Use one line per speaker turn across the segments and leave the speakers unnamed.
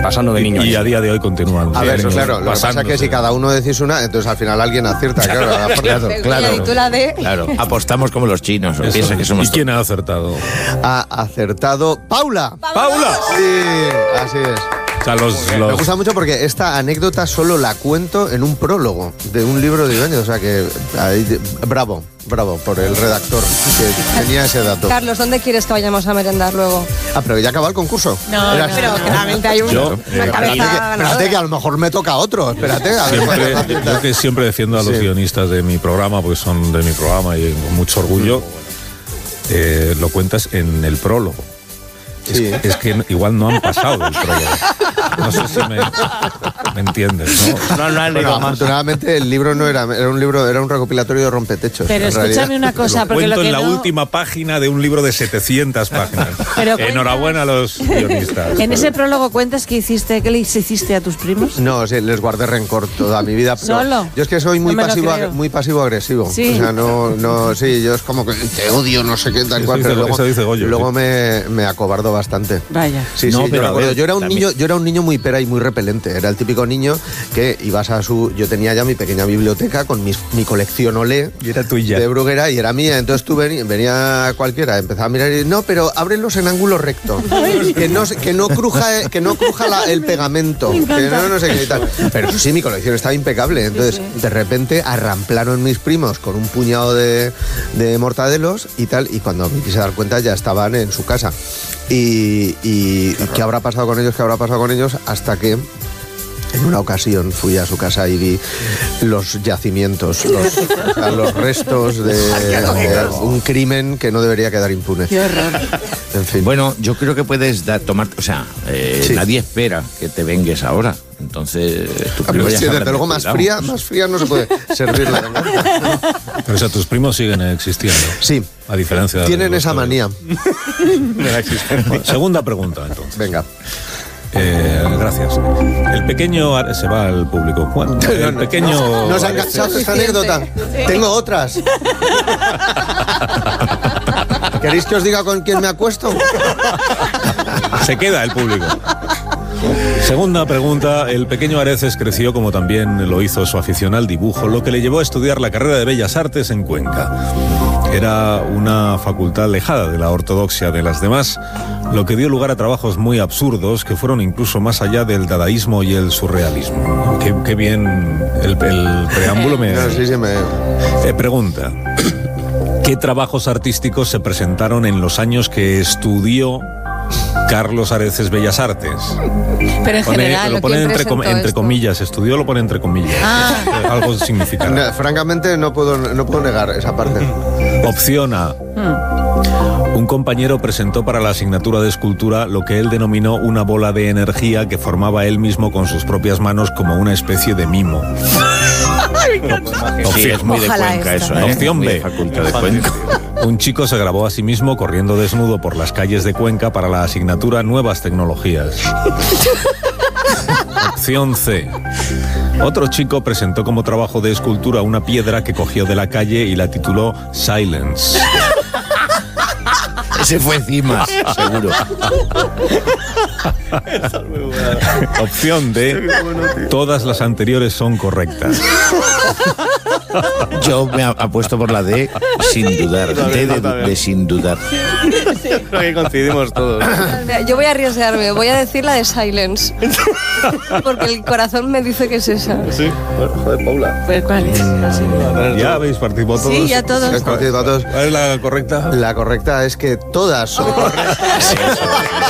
pasando de niño.
Y a día de hoy continúan.
A ver, eso claro, lo que pasa es que si cada uno decís una, entonces al final alguien acierta, claro.
Y tú la de...
Claro, apostamos como los chinos. Piensa que somos
¿Y quién ha acertado?
Ha acertado Paula.
¡Paula!
Sí, así es.
O sea,
Me gusta mucho porque esta anécdota solo la cuento en un prólogo de un libro de Ibáñez, o sea que bravo por el redactor que tenía ese dato.
Carlos, ¿dónde quieres que vayamos a merendar luego?
Pero ya acabó el concurso.
No, pero claramente hay una cabeza.
Espérate que a lo mejor me toca otro. Espérate.
Yo que siempre defiendo a los guionistas de mi programa, porque son de mi programa y con mucho orgullo, lo cuentas en el prólogo.
Sí.
Es que igual no han pasado del prólogo. No sé si me entiendes, ¿no?
Bueno, afortunadamente el libro no era un libro, era un recopilatorio de rompetechos.
Pero escúchame una cosa, porque
cuento
lo que
en la
no...
última página de un libro de 700 páginas.
Pero
enhorabuena a los guionistas.
En ese prólogo cuentas que les hiciste a tus primos.
No, sí, les guardé rencor toda mi vida.
¿Solo?
Yo es que soy muy
muy
pasivo-agresivo.
Sí.
O sea, sí, yo es como que te odio, no sé qué, tal cual. Pero luego me acobardo bastante.
Vaya.
Sí, no, pero yo era un niño muy pera y muy repelente. Era el típico niño que ibas yo tenía ya mi pequeña biblioteca con mi colección Olé de Bruguera y era mía. Entonces tú venía cualquiera, empezaba a mirar y no, pero ábrelos en ángulo recto. que no cruja el pegamento. Que no sé qué y tal. Pero eso sí, mi colección estaba impecable. Entonces, de repente arramplaron mis primos con un puñado de mortadelos y tal. Y cuando me quise dar cuenta ya estaban en su casa. Y ¿qué habrá pasado con ellos? Hasta que en una ocasión fui a su casa y vi los yacimientos, los restos de un crimen que no debería quedar impune.
Qué horror.
En fin. Bueno, yo creo que puedes tomar, o sea, nadie espera que te vengues ahora. Entonces,
desde luego más fría no se puede servir la venganza.
Pero o sea, tus primos siguen existiendo.
Sí.
A diferencia de
tienen esa manía.
Segunda pregunta, entonces.
Venga.
Gracias. El pequeño se va al público. Bueno, el pequeño.
¿Nos ha enganchado esta anécdota? Sí. Tengo otras. ¿Queréis que os diga con quién me acuesto?
Se queda el público. Segunda pregunta. El pequeño Areces creció como también lo hizo su afición al dibujo, lo que le llevó a estudiar la carrera de Bellas Artes en Cuenca. Era una facultad alejada de la ortodoxia de las demás, lo que dio lugar a trabajos muy absurdos que fueron incluso más allá del dadaísmo y el surrealismo. Qué bien el preámbulo me pregunta. ¿Qué trabajos artísticos se presentaron en los años que estudió Carlos Areces Bellas Artes?
Pero en general,
lo pone entre comillas, estudió, lo pone entre comillas. Algo significa.
Francamente no puedo negar esa parte.
Opción A. Un compañero presentó para la asignatura de escultura lo que él denominó una bola de energía que formaba él mismo con sus propias manos como una especie de mimo.
Sí, es muy de Cuenca eso, ¿eh?
Opción B.
Facultad de Cuenca.
Un chico se grabó a sí mismo corriendo desnudo por las calles de Cuenca para la asignatura Nuevas Tecnologías. Opción C. Otro chico presentó como trabajo de escultura una piedra que cogió de la calle y la tituló Silence.
Ese fue Cimas, seguro.
Opción D. Todas las anteriores son correctas.
Yo me apuesto por la D sin dudar. D de sin dudar.
Creo que coincidimos todos.
Yo voy a arriesgarme, voy a decir la de Silence. Porque el corazón me dice que es esa.
Sí, bueno, joder, Paula.
Pues ¿cuál es?
¿Ya habéis participado todos?
Sí, ya todos.
¿Cuál es la correcta?
La correcta es que todas son correctas.
Sí, eso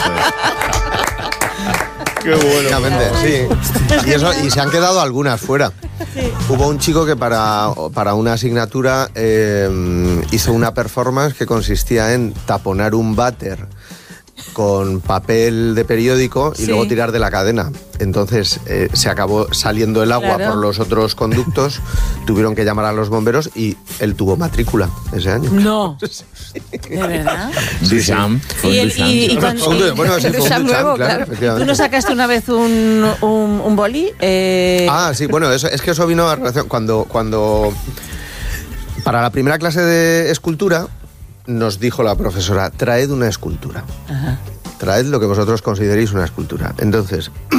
Qué bueno. Sí. Y se han quedado algunas fuera. Sí. Hubo un chico que para una asignatura hizo una performance que consistía en taponar un váter con papel de periódico y luego tirar de la cadena. Entonces se acabó saliendo el agua por los otros conductos, tuvieron que llamar a los bomberos y él tuvo matrícula ese año.
No. ¿De verdad?
Duchamp.
Duchamp nuevo, claro.
¿Tú no sacaste una vez un boli?
Sí, bueno, es que eso vino a relación cuando para la primera clase de escultura nos dijo la profesora, traed una escultura. Ajá. Traed lo que vosotros consideréis una escultura. Entonces,